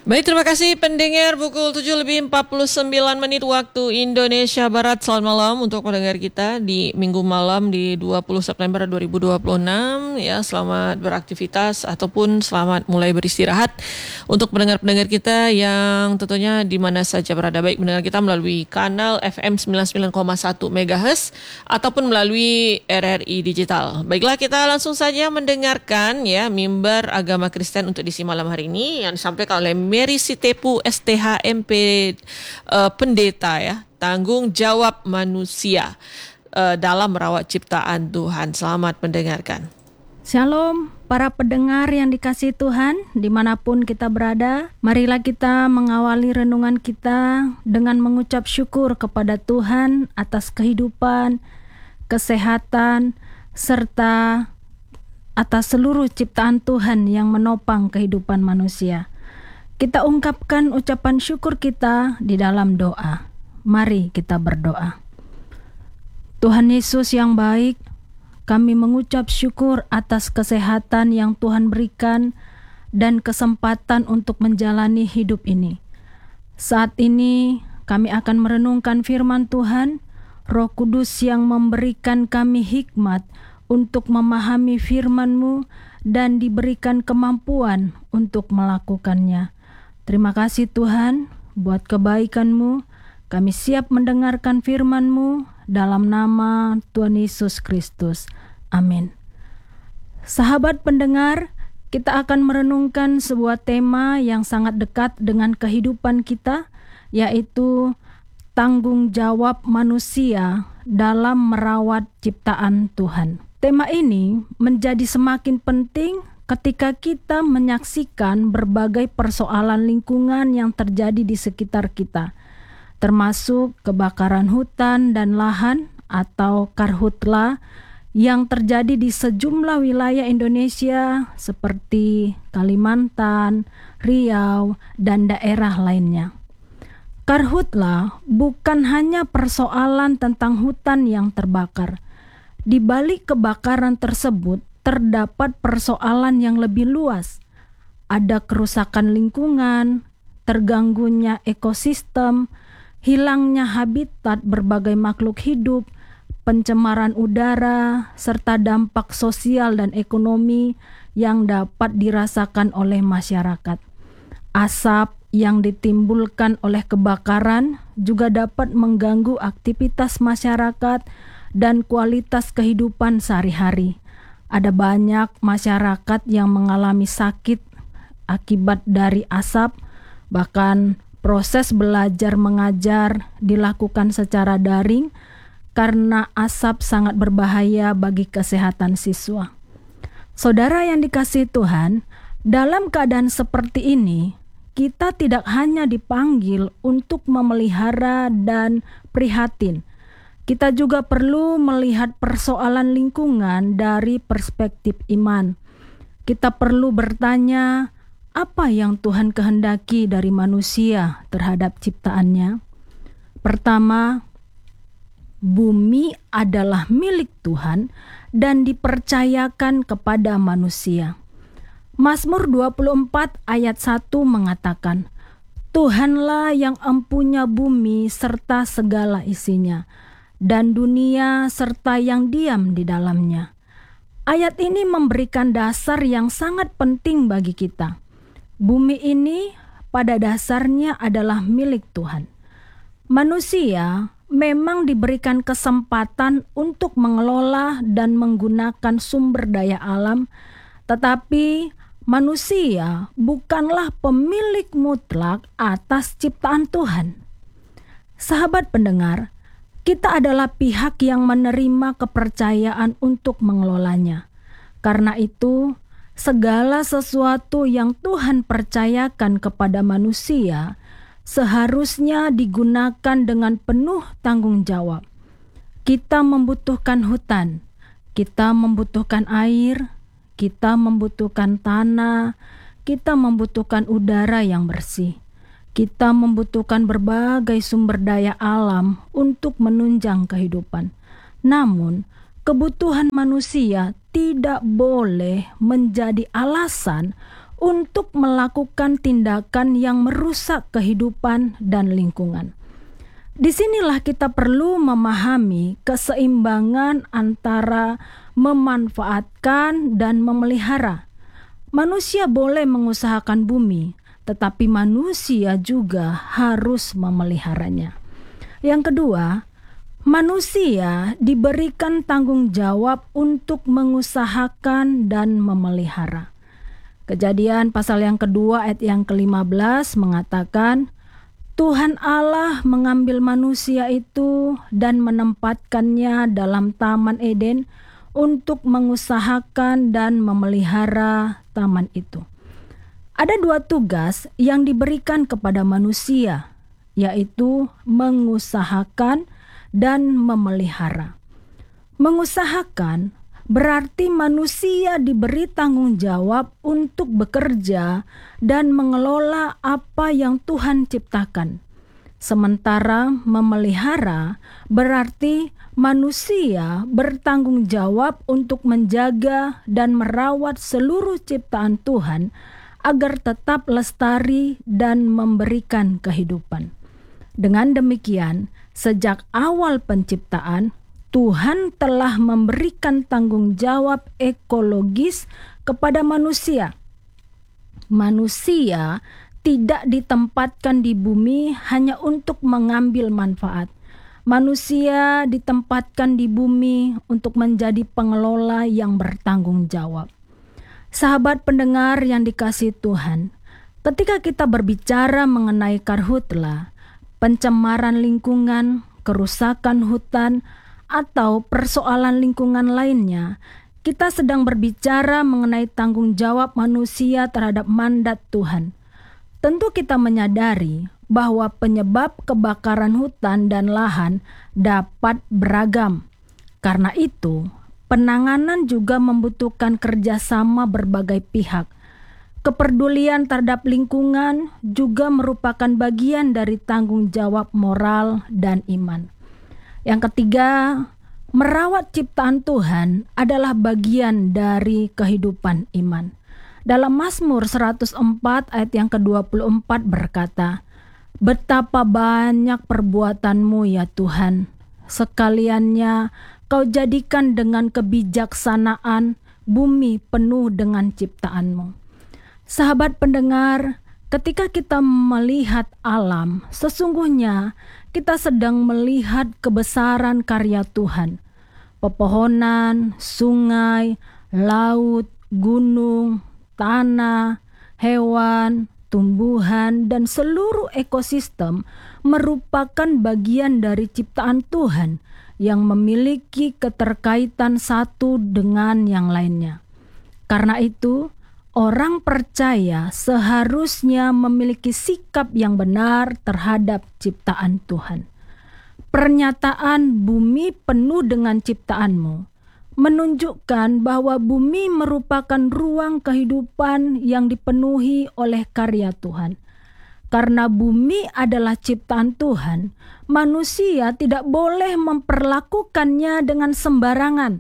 Baik, terima kasih pendengar. Pukul 7:49 waktu Indonesia Barat. Selamat malam untuk pendengar kita di Minggu malam di 20 September 2026. Ya, selamat beraktivitas ataupun selamat mulai beristirahat untuk pendengar-pendengar kita yang tentunya di mana saja berada. Baik pendengar kita melalui kanal FM 99,1 MHz ataupun melalui RRI Digital. Baiklah, kita langsung saja mendengarkan ya mimbar agama Kristen untuk isi malam hari ini yang disampaikan oleh Mary Sitepu STHMP Pendeta ya, tanggung jawab manusia dalam merawat ciptaan Tuhan. Selamat mendengarkan. Shalom para pendengar yang dikasihi Tuhan dimanapun kita berada. Marilah kita mengawali renungan kita dengan mengucap syukur kepada Tuhan atas kehidupan, kesehatan, serta atas seluruh ciptaan Tuhan yang menopang kehidupan manusia. Kita ungkapkan ucapan syukur kita di dalam doa. Mari kita berdoa. Tuhan Yesus yang baik, kami mengucap syukur atas kesehatan yang Tuhan berikan dan kesempatan untuk menjalani hidup ini. Saat ini kami akan merenungkan firman Tuhan, Roh Kudus yang memberikan kami hikmat untuk memahami firman-Mu dan diberikan kemampuan untuk melakukannya. Terima kasih Tuhan buat kebaikan-Mu. Kami siap mendengarkan firman-Mu dalam nama Tuhan Yesus Kristus. Amin. Sahabat pendengar, kita akan merenungkan sebuah tema yang sangat dekat dengan kehidupan kita, yaitu tanggung jawab manusia dalam merawat ciptaan Tuhan. Tema ini menjadi semakin penting ketika kita menyaksikan berbagai persoalan lingkungan yang terjadi di sekitar kita, termasuk kebakaran hutan dan lahan atau karhutla yang terjadi di sejumlah wilayah Indonesia seperti Kalimantan, Riau, dan daerah lainnya. Karhutla bukan hanya persoalan tentang hutan yang terbakar. Di balik kebakaran tersebut terdapat persoalan yang lebih luas. Ada kerusakan lingkungan, terganggunya ekosistem, hilangnya habitat berbagai makhluk hidup, pencemaran udara, serta dampak sosial dan ekonomi yang dapat dirasakan oleh masyarakat. Asap yang ditimbulkan oleh kebakaran juga dapat mengganggu aktivitas masyarakat dan kualitas kehidupan sehari-hari. Ada banyak masyarakat yang mengalami sakit akibat dari asap, bahkan proses belajar mengajar dilakukan secara daring karena asap sangat berbahaya bagi kesehatan siswa. Saudara yang dikasihi Tuhan, dalam keadaan seperti ini, kita tidak hanya dipanggil untuk memelihara dan prihatin. Kita juga perlu melihat persoalan lingkungan dari perspektif iman. Kita perlu bertanya, apa yang Tuhan kehendaki dari manusia terhadap ciptaannya? Pertama, bumi adalah milik Tuhan dan dipercayakan kepada manusia. Mazmur 24 ayat 1 mengatakan, Tuhanlah yang empunya bumi serta segala isinya, dan dunia serta yang diam di dalamnya. Ayat ini memberikan dasar yang sangat penting bagi kita. Bumi ini pada dasarnya adalah milik Tuhan. Manusia memang diberikan kesempatan untuk mengelola dan menggunakan sumber daya alam, tetapi manusia bukanlah pemilik mutlak atas ciptaan Tuhan. Sahabat pendengar, kita adalah pihak yang menerima kepercayaan untuk mengelolanya. Karena itu, segala sesuatu yang Tuhan percayakan kepada manusia seharusnya digunakan dengan penuh tanggung jawab. Kita membutuhkan hutan, kita membutuhkan air, kita membutuhkan tanah, kita membutuhkan udara yang bersih. Kita membutuhkan berbagai sumber daya alam untuk menunjang kehidupan. Namun, kebutuhan manusia tidak boleh menjadi alasan untuk melakukan tindakan yang merusak kehidupan dan lingkungan. Disinilah kita perlu memahami keseimbangan antara memanfaatkan dan memelihara. Manusia boleh mengusahakan bumi, tetapi manusia juga harus memeliharanya. Yang kedua, manusia diberikan tanggung jawab untuk mengusahakan dan memelihara. Kejadian pasal yang kedua ayat yang ke-15 mengatakan, Tuhan Allah mengambil manusia itu dan menempatkannya dalam Taman Eden untuk mengusahakan dan memelihara taman itu. Ada dua tugas yang diberikan kepada manusia, yaitu mengusahakan dan memelihara. Mengusahakan berarti manusia diberi tanggung jawab untuk bekerja dan mengelola apa yang Tuhan ciptakan. Sementara memelihara berarti manusia bertanggung jawab untuk menjaga dan merawat seluruh ciptaan Tuhan agar tetap lestari dan memberikan kehidupan. Dengan demikian, sejak awal penciptaan, Tuhan telah memberikan tanggung jawab ekologis kepada manusia. Manusia tidak ditempatkan di bumi hanya untuk mengambil manfaat. Manusia ditempatkan di bumi untuk menjadi pengelola yang bertanggung jawab. Sahabat pendengar yang dikasihi Tuhan, ketika kita berbicara mengenai karhutla, pencemaran lingkungan, kerusakan hutan, atau persoalan lingkungan lainnya, kita sedang berbicara mengenai tanggung jawab manusia terhadap mandat Tuhan. Tentu kita menyadari bahwa penyebab kebakaran hutan dan lahan dapat beragam. Karena itu, penanganan juga membutuhkan kerjasama berbagai pihak. Kepedulian terhadap lingkungan juga merupakan bagian dari tanggung jawab moral dan iman. Yang ketiga, merawat ciptaan Tuhan adalah bagian dari kehidupan iman. Dalam Mazmur 104 ayat yang ke-24 berkata, "Betapa banyak perbuatanmu ya Tuhan, sekaliannya Kau jadikan dengan kebijaksanaan bumi penuh dengan ciptaanmu." Sahabat pendengar, ketika kita melihat alam, sesungguhnya kita sedang melihat kebesaran karya Tuhan. Pepohonan, sungai, laut, gunung, tanah, hewan, tumbuhan, dan seluruh ekosistem merupakan bagian dari ciptaan Tuhan yang memiliki keterkaitan satu dengan yang lainnya. Karena itu, orang percaya seharusnya memiliki sikap yang benar terhadap ciptaan Tuhan. Pernyataan bumi penuh dengan ciptaanmu menunjukkan bahwa bumi merupakan ruang kehidupan yang dipenuhi oleh karya Tuhan. Karena bumi adalah ciptaan Tuhan, manusia tidak boleh memperlakukannya dengan sembarangan.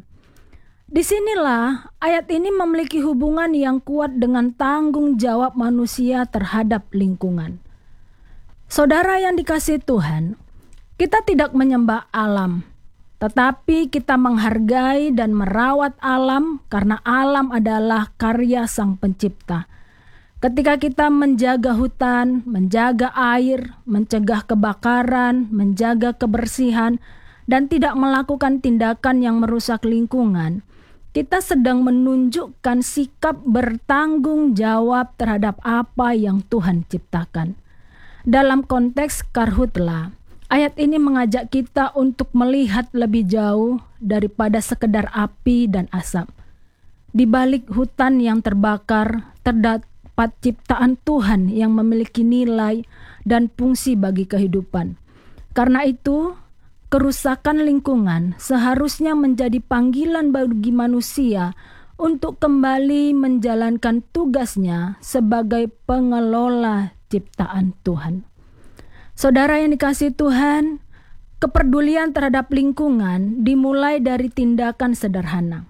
Disinilah ayat ini memiliki hubungan yang kuat dengan tanggung jawab manusia terhadap lingkungan. Saudara yang dikasihi Tuhan, kita tidak menyembah alam, tetapi kita menghargai dan merawat alam karena alam adalah karya Sang Pencipta. Ketika kita menjaga hutan, menjaga air, mencegah kebakaran, menjaga kebersihan, dan tidak melakukan tindakan yang merusak lingkungan, kita sedang menunjukkan sikap bertanggung jawab terhadap apa yang Tuhan ciptakan. Dalam konteks karhutla, ayat ini mengajak kita untuk melihat lebih jauh daripada sekedar api dan asap. Di balik hutan yang terbakar, terdapat ciptaan Tuhan yang memiliki nilai dan fungsi bagi kehidupan. Karena itu, kerusakan lingkungan seharusnya menjadi panggilan bagi manusia untuk kembali menjalankan tugasnya sebagai pengelola ciptaan Tuhan. Saudara yang dikasihi Tuhan, kepedulian terhadap lingkungan dimulai dari tindakan sederhana.